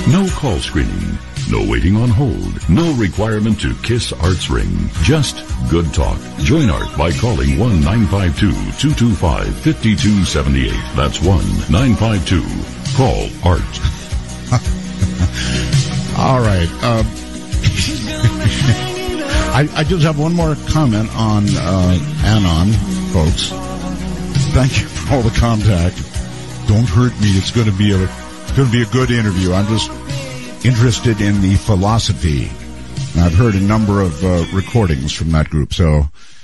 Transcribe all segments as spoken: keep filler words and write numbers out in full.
No call screening. No waiting on hold. No requirement to kiss Art's ring. Just good talk. Join Art by calling one nine five two, two two five, five two seven eight. That's one nine five two. Call Art. All right. Uh, I, I just have one more comment on uh, Anon, folks. Thank you for all the contact. Don't hurt me. It's going to be a it's going to be a good interview. I'm just interested in the philosophy. And I've heard a number of uh, recordings from that group, so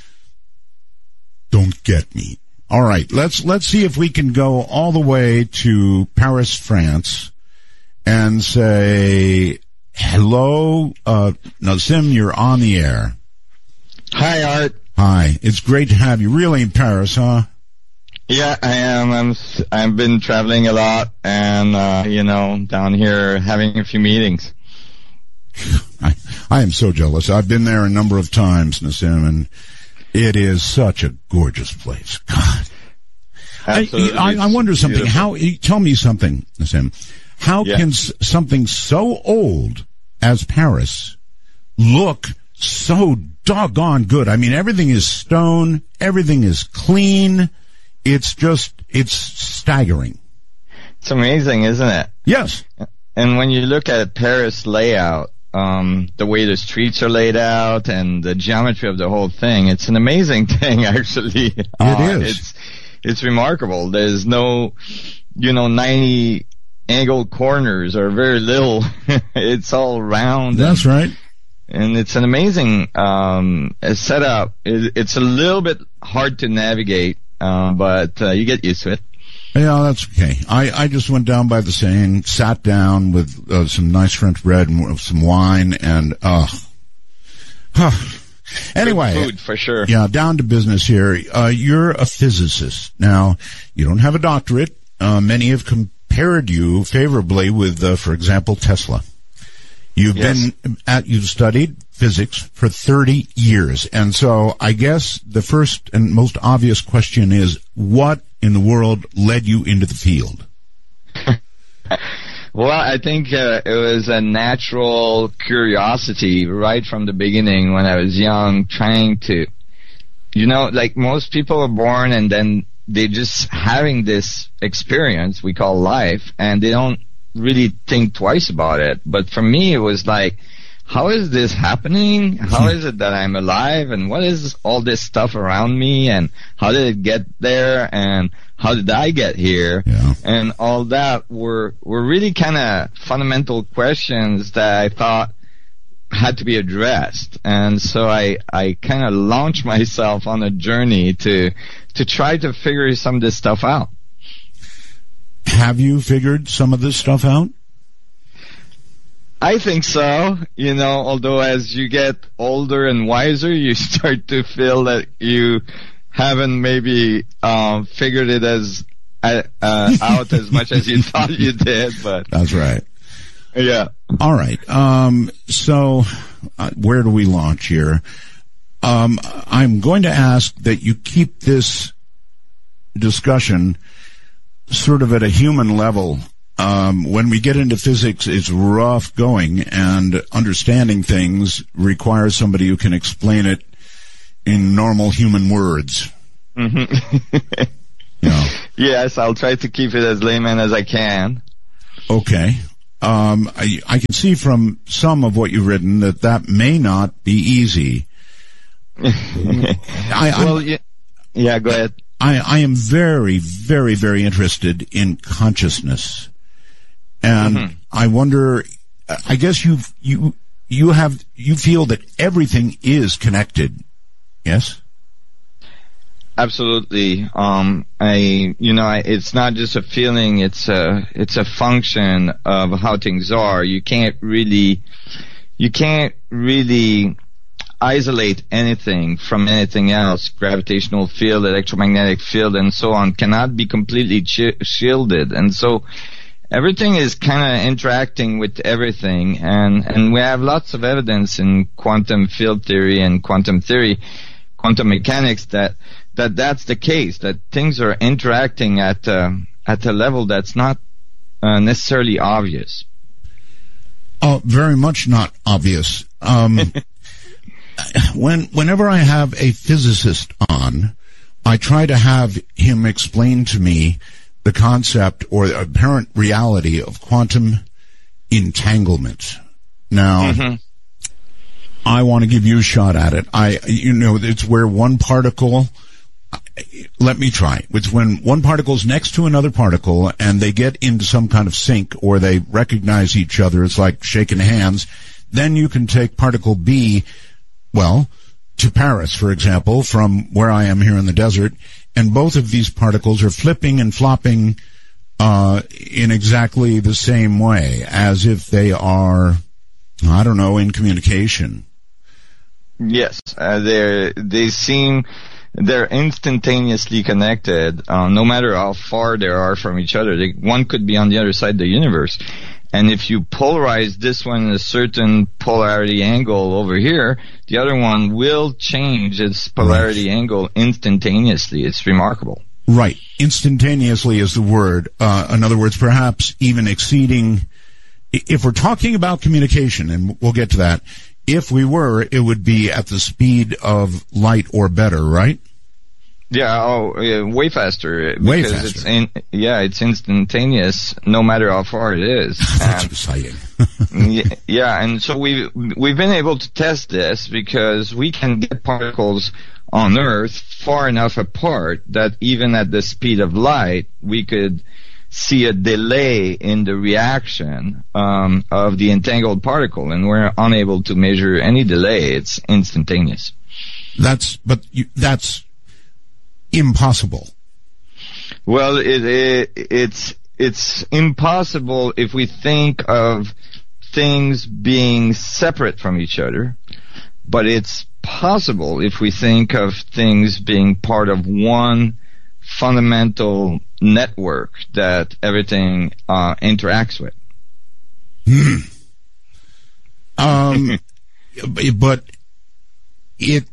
don't get me. All right, let's let's see if we can go all the way to Paris, France, and say hello. Uh, Nassim, you're on the air. Hi, Art. Hi. It's great to have you. Really in Paris, huh? Yeah, I am. I'm. I've been traveling a lot, and uh, you know, down here having a few meetings. I, I am so jealous. I've been there a number of times, Nassim, and it is such a gorgeous place. God. Absolutely. I, I, I wonder something. Beautiful. How? Tell me something, Nassim. How Yeah. can s- something so old as Paris look so doggone good? I mean, everything is stone. Everything is clean. It's just, it's staggering. It's amazing, isn't it? Yes. And when you look at Paris layout, um, the way the streets are laid out and the geometry of the whole thing, it's an amazing thing, actually. It uh, is. It's, it's remarkable. There's no, you know, ninety angled corners or very little. It's all round. That's and, right. And it's an amazing, um, setup. It, it's a little bit hard to navigate. Uh, but uh, you get used to it. Yeah, that's okay. I, I just went down by the Seine, sat down with uh, some nice French bread and some wine, and uh, huh. Anyway, Good food for sure. Yeah, down to business here. Uh, you're a physicist now. You don't have a doctorate. Uh, many have compared you favorably with, uh, for example, Tesla. You've Yes. been at, you've studied physics for thirty years. And so I guess the first and most obvious question is, what in the world led you into the field? Well, I think uh, it was a natural curiosity right from the beginning when I was young, trying to, you know, like most people are born and then they just having this experience we call life, and they don't really think twice about it. But for me, it was like, how is this happening? How is it that I'm alive? And what is all this stuff around me? And how did it get there? And how did I get here? Yeah. And all that were, were really kind of fundamental questions that I thought had to be addressed. And so I, I kind of launched myself on a journey to, to try to figure some of this stuff out. Have you figured some of this stuff out? I think so. You know, although as you get older and wiser, you start to feel that you haven't maybe um, figured it as uh, uh, out as much as you thought you did. But That's right. yeah. All right. Um, so uh, where do we launch here? Um, I'm going to ask that you keep this discussion sort of at a human level. Um, when we get into physics, it's rough going, and understanding things requires somebody who can explain it in normal human words. Mm-hmm. You know. Yes, I'll try to keep it as layman as I can. Okay. Um, I, I can see from some of what you've written that that may not be easy. I, well, yeah, yeah, go ahead. I, I am very, very, very interested in consciousness. And Mm-hmm. I wonder, I guess you you you have you feel that everything is connected. Yes? Absolutely. Um, I, you know, I, it's not just a feeling, it's a, it's a function of how things are. You can't really, you can't really isolate anything from anything else. Gravitational field, electromagnetic field, and so on cannot be completely chi- shielded. And so everything is kind of interacting with everything. And, and we have lots of evidence in quantum field theory and quantum theory, quantum mechanics, that that that's the case, that things are interacting at uh, at a level that's not uh, necessarily obvious. Well, very much not obvious. Um, when whenever I have a physicist on, I try to have him explain to me the concept or the apparent reality of quantum entanglement. Now, mm-hmm. I want to give you a shot at it. I, you know, it's where one particle, let me try. It's when one particle is next to another particle and they get into some kind of sync or they recognize each other. It's like shaking hands. Then you can take particle B, well, to Paris, for example, from where I am here in the desert, and both of these particles are flipping and flopping uh, in exactly the same way, as if they are, I don't know, in communication. Yes, uh, they they seem they're instantaneously connected, uh, no matter how far they are from each other. They, one could be on the other side of the universe. And if you polarize this one in a certain polarity angle over here, the other one will change its polarity right. angle instantaneously. It's remarkable. Right. Instantaneously is the word. Uh, in other words, perhaps even exceeding, if we're talking about communication, and we'll get to that, if we were, it would be at the speed of light or better, right? Yeah, oh, yeah, way faster. Way because faster. It's in, yeah, it's instantaneous, no matter how far it is. That's exciting. Yeah, and so we we've been able to test this because we can get particles on Earth far enough apart that even at the speed of light, we could see a delay in the reaction um, of the entangled particle, and we're unable to measure any delay. It's instantaneous. That's but you, that's. impossible. Well, it, it it's it's impossible if we think of things being separate from each other, but it's possible if we think of things being part of one fundamental network that everything uh, interacts with. Hmm. Um, but it.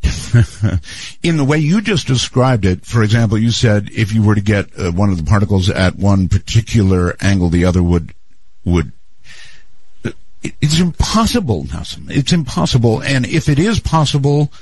In the way you just described it, for example, you said if you were to get uh, one of the particles at one particular angle, the other would would. It, it's impossible, Nelson. It's impossible, and if it is possible,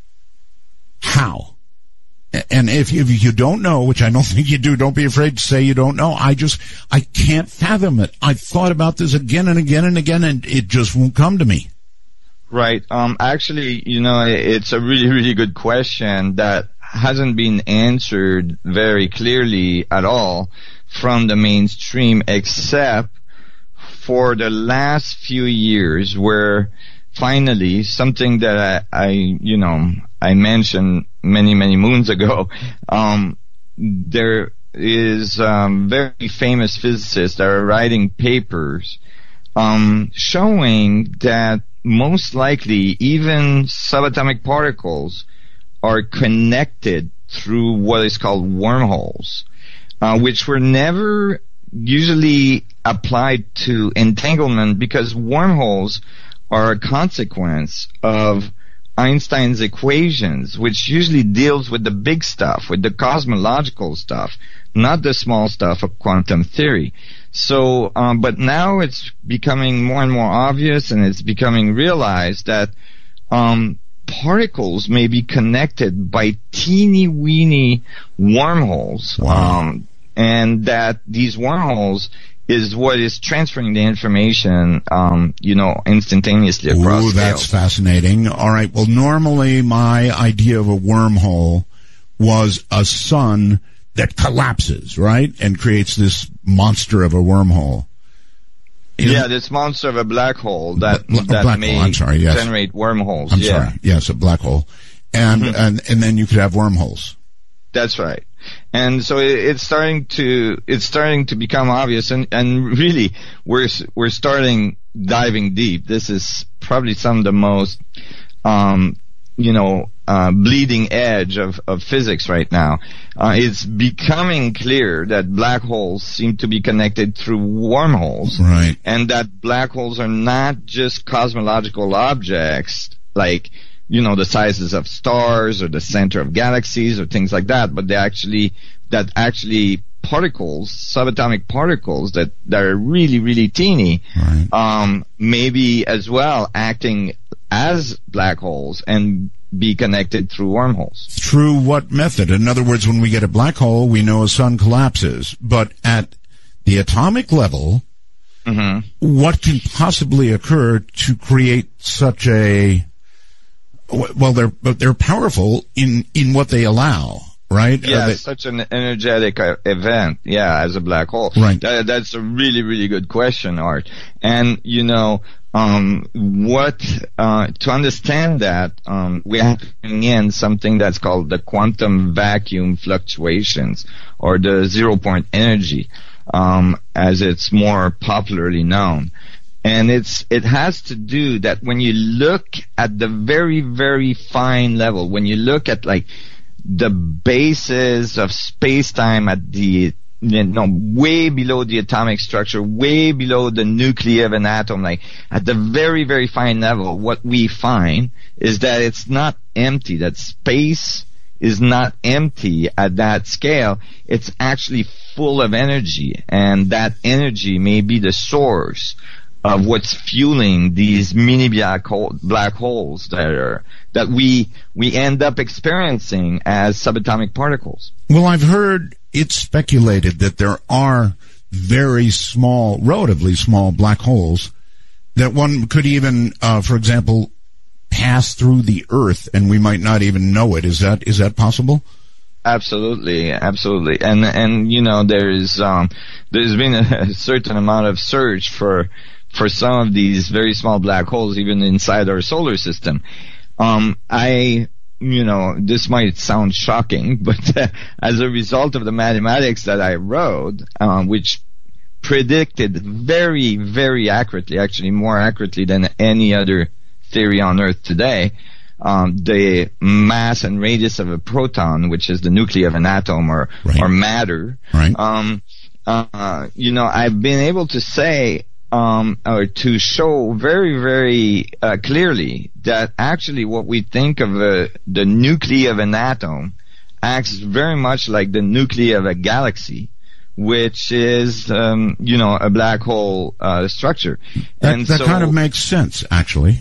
how? And if if you don't know, which I don't think you do, don't be afraid to say you don't know. I just I can't fathom it. I've thought about this again and again and again, and it just won't come to me. Right. Um, actually, you know, it's a really, really good question that hasn't been answered very clearly at all from the mainstream, except for the last few years where finally something that I, I you know, I mentioned many, many moons ago, um, there is um, very famous physicists that are writing papers um, showing that most likely, even subatomic particles are connected through what is called wormholes, uh, which were never usually applied to entanglement because wormholes are a consequence of Einstein's equations, which usually deals with the big stuff, with the cosmological stuff, not the small stuff of quantum theory. So, um, but now it's becoming more and more obvious, and it's becoming realized that um, particles may be connected by teeny weeny wormholes, wow. um, and that these wormholes is what is transferring the information, um, you know, instantaneously across Ooh, that's scales. Fascinating. All right. Well, normally my idea of a wormhole was a sun that collapses, right, and creates this monster of a wormhole. Isn't yeah, this monster of a black hole that bl- that black may hole, I'm sorry, yes. generate wormholes. I'm yeah. sorry. Yes, a black hole, and Mm-hmm. and and then you could have wormholes. That's right. And so it, it's starting to it's starting to become obvious, and and really we're we're starting diving deep. This is probably some of the most um you know uh bleeding edge of of physics right now. Uh, it's becoming clear that black holes seem to be connected through wormholes, Right. and that black holes are not just cosmological objects like, you know, the sizes of stars or the center of galaxies or things like that, but they actually, that actually particles, subatomic particles that, that are really, really teeny, right. um, maybe as well acting as black holes and be connected through wormholes. Through what method? In other words, when we get a black hole, we know a sun collapses. But at the atomic level, mm-hmm. what can possibly occur to create such a, well, they're, they're powerful in, in what they allow, right? Yeah, they, such an energetic uh, event, yeah, as a black hole. Right. That, that's a really, really good question, Art. And, you know, um, what, uh, to understand that, um, we have to bring in something that's called the quantum vacuum fluctuations, or the zero point energy, um, as it's more popularly known. And it's, it has to do that when you look at the very, very fine level, when you look at like the basis of space-time at the, you know, way below the atomic structure, way below the nuclei of an atom, like at the very, very fine level, what we find is that it's not empty, that space is not empty at that scale. It's actually full of energy, and that energy may be the source of what's fueling these mini black, hole, black holes that are that we we end up experiencing as subatomic particles. Well, I've heard it speculated that there are very small, relatively small black holes that one could even, uh, for example, pass through the Earth, and we might not even know it. Is that is that possible? Absolutely, absolutely, and and you know there's um, there's been a certain amount of search for for some of these very small black holes, even inside our solar system. Um, I, you know, this might sound shocking, but uh, as a result of the mathematics that I wrote, um, which predicted very, very accurately, actually more accurately than any other theory on Earth today, um, the mass and radius of a proton, which is the nuclei of an atom or, right. or matter, right. um, uh, you know, I've been able to say, um, or to show very, very uh, clearly that actually what we think of uh, the nuclei of an atom acts very much like the nuclei of a galaxy, which is, um, you know, a black hole uh, structure. That, and that so, kind of makes sense, actually.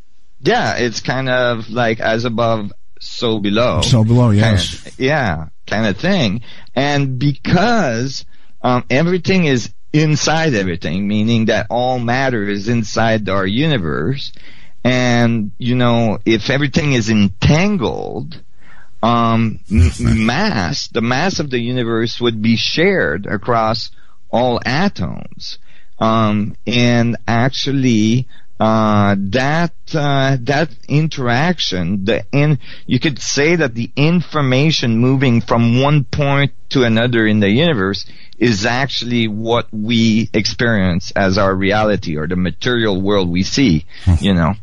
Yeah, it's kind of like as above, so below. So below, yes. Kind of, yeah, kind of thing. And because um, everything is inside everything, meaning that all matter is inside our universe, and, you know, if everything is entangled, um, m- mass, the mass of the universe would be shared across all atoms. Um, and actually, uh, that, uh, that interaction, the in, you could say that the information moving from one point to another in the universe is actually what we experience as our reality, or the material world we see, you know.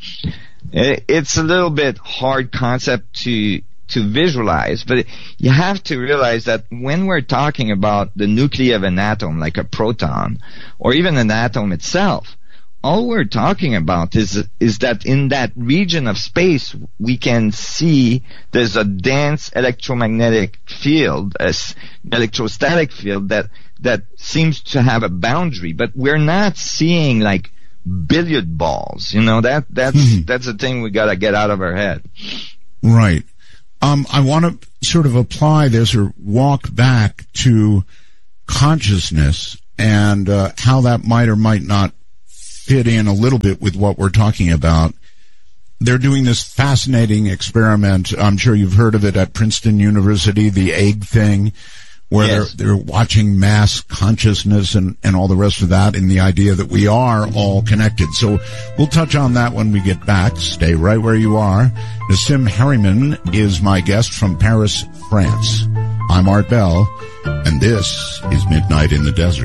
It, it's a little bit hard concept to, to visualize, but you have to realize that when we're talking about the nuclei of an atom, like a proton, or even an atom itself, all we're talking about is is that in that region of space we can see there's a dense electromagnetic field, a electrostatic field that that seems to have a boundary, but we're not seeing like billiard balls. You know, that that's mm-hmm. that's the thing we gotta get out of our head. Right. Um, I want to sort of apply this or walk back to consciousness and uh, how that might or might not fit in a little bit with what we're talking about. They're doing this fascinating experiment. I'm sure you've heard of it at Princeton University, the egg thing, where yes. they're, they're watching mass consciousness and, and all the rest of that, and the idea that we are all connected. So we'll touch on that when we get back. Stay right where you are. Nassim Harriman is my guest from Paris, France. I'm Art Bell, and this is Midnight in the Desert.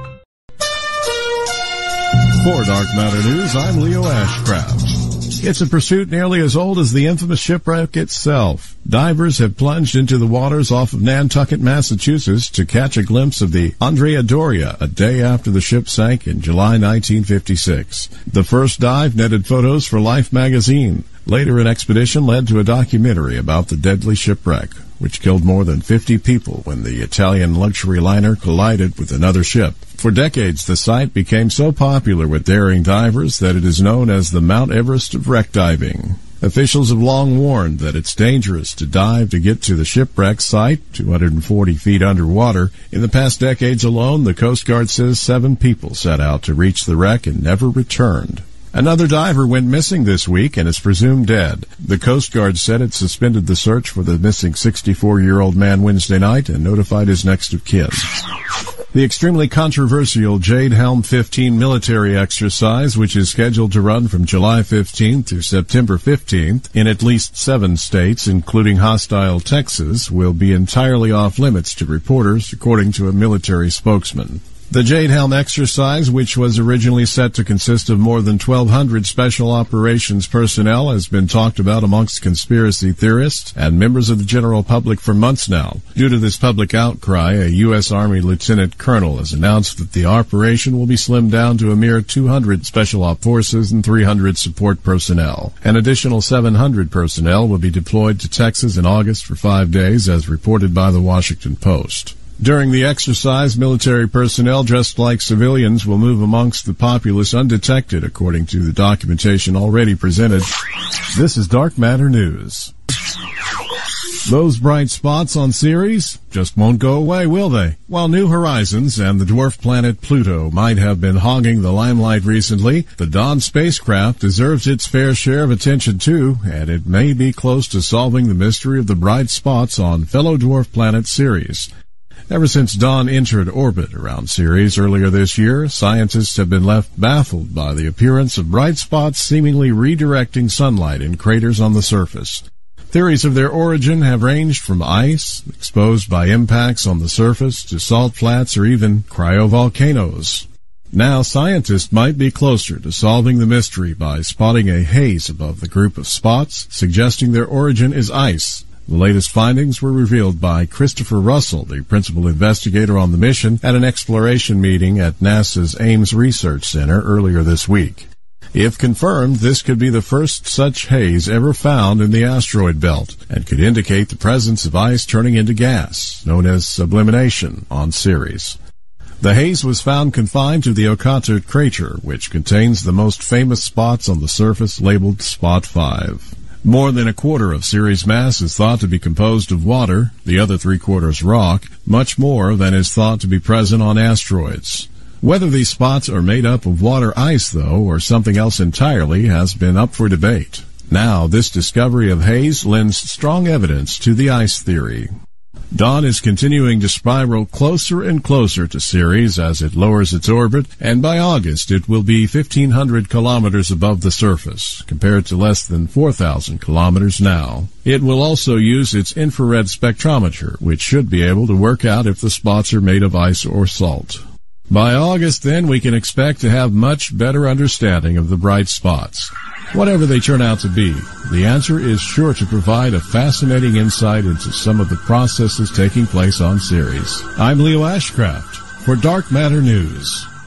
For Dark Matter News, I'm Leo Ashcraft. It's a pursuit nearly as old as the infamous shipwreck itself. Divers have plunged into the waters off of Nantucket, Massachusetts to catch a glimpse of the Andrea Doria a day after the ship sank in July nineteen fifty-six. The first dive netted photos for Life magazine. Later, an expedition led to a documentary about the deadly shipwreck. which killed more than fifty people when the Italian luxury liner collided with another ship. For decades, the site became so popular with daring divers that it is known as the Mount Everest of wreck diving. Officials have long warned that it's dangerous to dive to get to the shipwreck site, two hundred forty feet underwater. In the past decades alone, the Coast Guard says seven people set out to reach the wreck and never returned. Another diver went missing this week and is presumed dead. The Coast Guard said it suspended the search for the missing sixty-four-year-old man Wednesday night and notified his next of kin. The extremely controversial Jade Helm fifteen military exercise, which is scheduled to run from July fifteenth to September fifteenth in at least seven states, including hostile Texas, will be entirely off limits to reporters, according to a military spokesman. The Jade Helm exercise, which was originally set to consist of more than twelve hundred special operations personnel, has been talked about amongst conspiracy theorists and members of the general public for months now. Due to this public outcry, a U S Army lieutenant colonel has announced that the operation will be slimmed down to a mere two hundred special op forces and three hundred support personnel. An additional seven hundred personnel will be deployed to Texas in August for five days, as reported by the Washington Post. During the exercise, military personnel dressed like civilians will move amongst the populace undetected, according to the documentation already presented. This is Dark Matter News. Those bright spots on Ceres just won't go away, will they? While New Horizons and the dwarf planet Pluto might have been hogging the limelight recently, the Dawn spacecraft deserves its fair share of attention too, and it may be close to solving the mystery of the bright spots on fellow dwarf planet Ceres. Ever since Dawn entered orbit around Ceres earlier this year, scientists have been left baffled by the appearance of bright spots seemingly redirecting sunlight in craters on the surface. Theories of their origin have ranged from ice, exposed by impacts on the surface, to salt flats or even cryovolcanoes. Now scientists might be closer to solving the mystery by spotting a haze above the group of spots, suggesting their origin is ice. The latest findings were revealed by Christopher Russell, the principal investigator on the mission, at an exploration meeting at NASA's Ames Research Center earlier this week. If confirmed, this could be the first such haze ever found in the asteroid belt and could indicate the presence of ice turning into gas, known as sublimation, on Ceres. The haze was found confined to the Okator crater, which contains the most famous spots on the surface labeled Spot five. More than a quarter of Ceres' mass is thought to be composed of water, the other three-quarters rock, much more than is thought to be present on asteroids. Whether these spots are made up of water ice, though, or something else entirely, has been up for debate. Now, this discovery of haze lends strong evidence to the ice theory. Dawn is continuing to spiral closer and closer to Ceres as it lowers its orbit, and by August it will be fifteen hundred kilometers above the surface, compared to less than four thousand kilometers now. It will also use its infrared spectrometer, which should be able to work out if the spots are made of ice or salt. By August, then, we can expect to have much better understanding of the bright spots. Whatever they turn out to be, the answer is sure to provide a fascinating insight into some of the processes taking place on Ceres. I'm Leo Ashcraft for Dark Matter News.